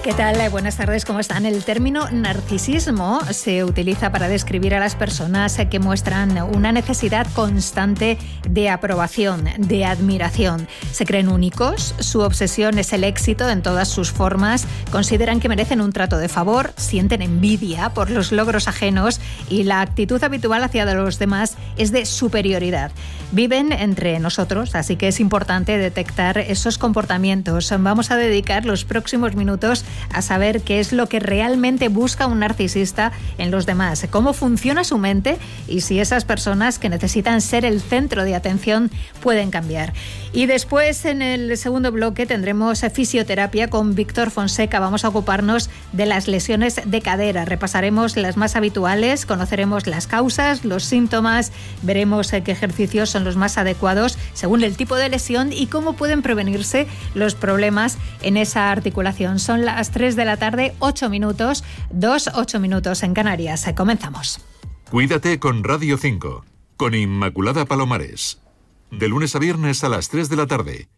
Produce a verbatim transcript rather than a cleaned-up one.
¿Qué tal? Buenas tardes, ¿cómo están? El término narcisismo se utiliza para describir a las personas que muestran una necesidad constante de aprobación, de admiración. Se creen únicos, su obsesión es el éxito en todas sus formas, consideran que merecen un trato de favor, sienten envidia por los logros ajenos y la actitud habitual hacia los demás es de superioridad. Viven entre nosotros, así que es importante detectar esos comportamientos. Vamos a dedicar los próximos minutos a saber qué es lo que realmente busca un narcisista en los demás, cómo funciona su mente y si esas personas que necesitan ser el centro de atención pueden cambiar. Y después, en el segundo bloque, tendremos fisioterapia con Víctor Fonseca. Vamos a ocuparnos de las lesiones de cadera. Repasaremos las más habituales, conoceremos las causas, los síntomas, veremos qué ejercicios son los más adecuados según el tipo de lesión y cómo pueden prevenirse los problemas en esa articulación. Son las tres de la tarde, ocho minutos, dos, ocho minutos en Canarias. Comenzamos. Cuídate con Radio cinco, con Inmaculada Palomares. De lunes a viernes a las tres de la tarde.